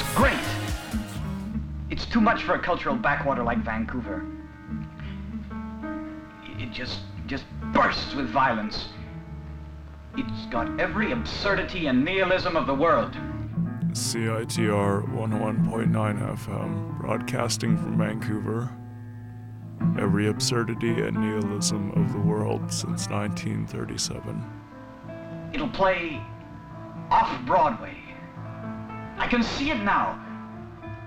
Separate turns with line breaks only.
great. It's too much for a cultural backwater like Vancouver. It just bursts with violence. It's got every absurdity and nihilism of the world.
CITR 101.9 FM, broadcasting from Vancouver. Every absurdity and nihilism of the world since 1937.
It'll play off-Broadway. I can see it now.